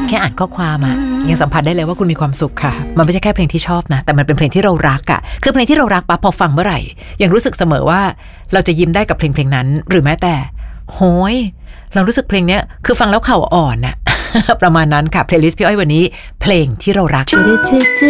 แค่อ่านข้อความอะยังสัมผัสได้เลยว่าคุณมีความสุขค่ะมันไม่ใช่แค่เพลงที่ชอบนะแต่มันเป็นเพลงที่เรารักอะคือเพลงที่เรารักปั๊บพอฟังเมื่อไหร่ยังรู้สึกเสมอว่าเราจะยิ้มได้กับเพลงนั้นหรือแม้แต่โหยเรารู้สึกเพลงเนี้ยคือฟังแล้วเข่าอ่อนอะ ประมาณนั้นค่ะเพลย์ลิสต์พี่อ้อยวันนี้เพลงที่เรารัก